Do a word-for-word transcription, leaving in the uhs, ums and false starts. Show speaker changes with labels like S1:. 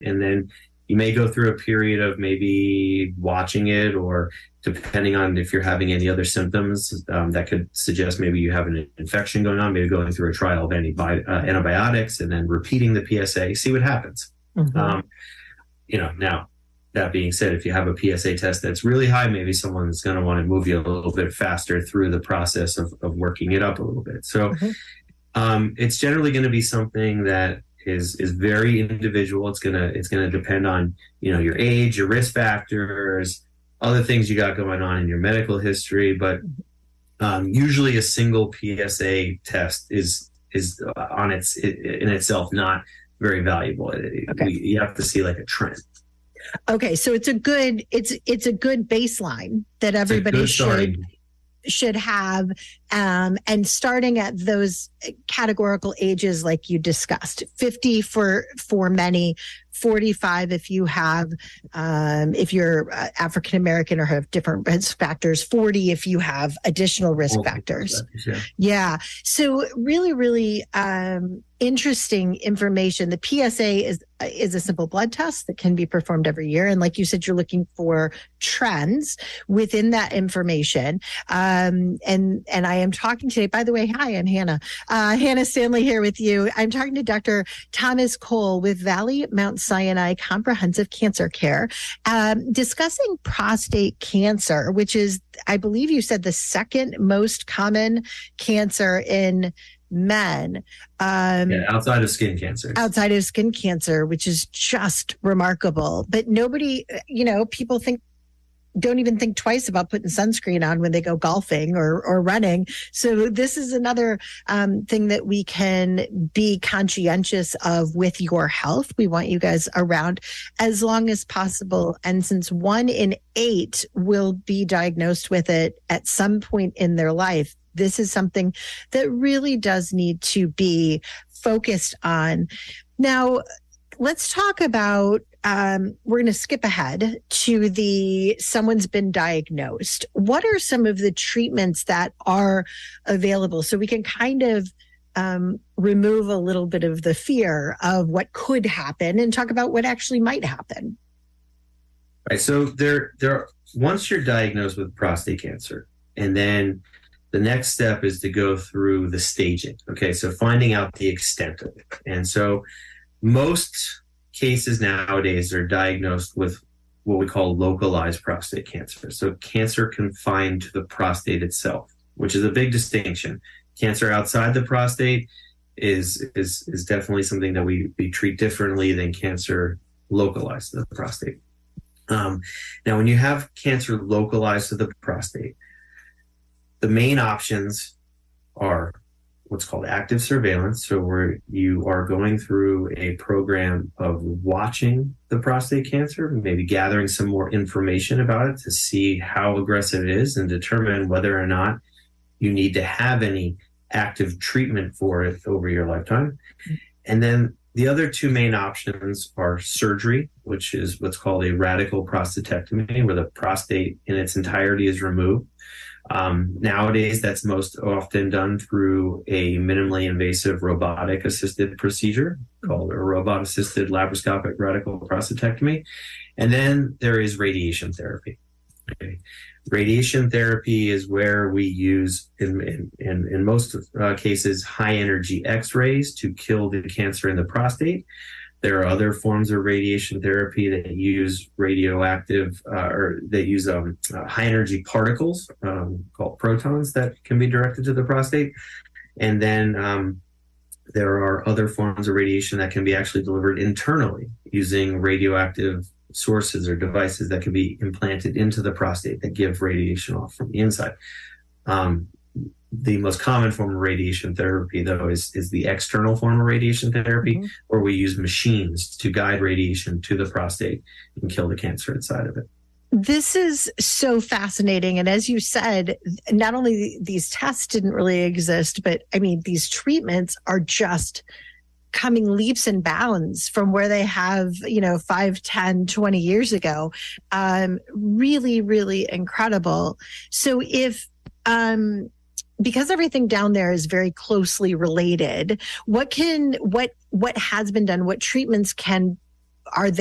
S1: And then you may go through a period of maybe watching it, or depending on if you're having any other symptoms um, that could suggest maybe you have an infection going on, maybe going through a trial of antibi- uh, antibiotics and then repeating the P S A, see what happens. Mm-hmm. Um, you know, now, that being said, if you have a P S A test that's really high, maybe someone's going to want to move you a little bit faster through the process of, of working it up a little bit. So mm-hmm. um, it's generally going to be something that is is very individual. It's gonna it's gonna depend on, you know, your age, your risk factors, other things you got going on in your medical history. But um, usually, a single P S A test is is on its in itself not very valuable. Okay. We, you have to see like a trend.
S2: Okay, so it's a good it's it's a good baseline that everybody should should have, um, and starting at those categorical ages like you discussed, fifty for for many, forty-five if you have um, if you're uh, African American or have different risk factors, forty if you have additional risk oh, factors. Yeah. yeah. So really, really um, interesting information. The P S A is is a simple blood test that can be performed every year, and like you said, you're looking for trends within that information. Um, and and I am talking today. By the way, hi, I'm Hannah. Uh, Hannah Stanley here with you. I'm talking to Doctor Thomas Cole with Valley Mount Sinai Comprehensive Cancer Care, um, discussing prostate cancer, which is, I believe you said, the second most common cancer in men. Um,
S1: yeah, outside of skin cancer.
S2: Outside of skin cancer, which is just remarkable. But nobody, you know, people think, don't even think twice about putting sunscreen on when they go golfing or, or running. So this is another um, thing that we can be conscientious of with your health. We want you guys around as long as possible. And since one in eight will be diagnosed with it at some point in their life, this is something that really does need to be focused on. Now, let's talk about, um, we're going to skip ahead to the someone's been diagnosed. What are some of the treatments that are available so we can kind of um, remove a little bit of the fear of what could happen and talk about what actually might happen?
S1: Right. So there, there. Once you're diagnosed with prostate cancer, and then the next step is to go through the staging. Okay, so finding out the extent of it. And so most cases nowadays are diagnosed with what we call localized prostate cancer. So cancer confined to the prostate itself, which is a big distinction. Cancer outside the prostate is is is definitely something that we, we treat differently than cancer localized to the prostate. Um, now, when you have cancer localized to the prostate, the main options are what's called active surveillance. So where you are going through a program of watching the prostate cancer, maybe gathering some more information about it to see how aggressive it is and determine whether or not you need to have any active treatment for it over your lifetime. And then the other two main options are surgery, which is what's called a radical prostatectomy, where the prostate in its entirety is removed. Um, nowadays, that's most often done through a minimally invasive robotic-assisted procedure called a robot-assisted laparoscopic radical prostatectomy. And then there is radiation therapy. Okay. Radiation therapy is where we use, in, in, in, in most uh, cases, high-energy X-rays to kill the cancer in the prostate. There are other forms of radiation therapy that use radioactive uh, or that use um, uh, high energy particles um, called protons that can be directed to the prostate. And then um, there are other forms of radiation that can be actually delivered internally using radioactive sources or devices that can be implanted into the prostate that give radiation off from the inside. Um, The most common form of radiation therapy, though, is, is the external form of radiation therapy, mm-hmm. where we use machines to guide radiation to the prostate and kill the cancer inside of it.
S2: This is so fascinating. And as you said, not only these tests didn't really exist, but I mean, these treatments are just coming leaps and bounds from where they have, you know, five, ten, twenty years ago. Um, really, really incredible. So if, um, because everything down there is very closely related, what can, what, what has been done, what treatments can, are